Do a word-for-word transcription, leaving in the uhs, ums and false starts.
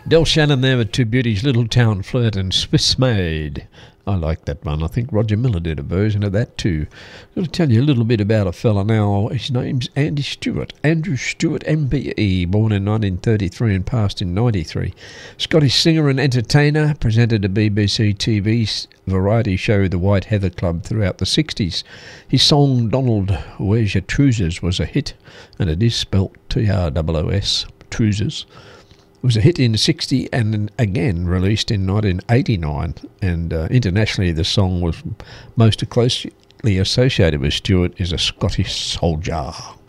Del Shannon there with Two Beauties, Little Town Flirt and Swiss Maid. I like that one. I think Roger Miller did a version of that too. I'm going to tell you a little bit about a fella now. His name's Andy Stewart. Andrew Stewart, M B E, born in nineteen thirty-three and passed in ninety-three. Scottish singer and entertainer, presented a B B C T V variety show, The White Heather Club, throughout the sixties. His song, Donald, Where's Your Trousers, was a hit, and it is spelt T R O O S, Trousers. It was a hit in sixty and again released in nineteen eighty-nine, and uh, internationally the song was most closely associated with Stewart is A Scottish Soldier.